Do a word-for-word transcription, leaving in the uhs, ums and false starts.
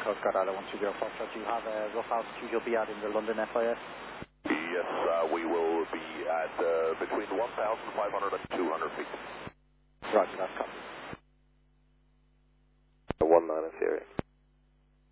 Coast Guard Island one two zero four. Do you have a rough altitude you'll be at in the London F I S? Yes, uh, we will be at uh, between one thousand five hundred and two hundred feet. Roger, that's copy.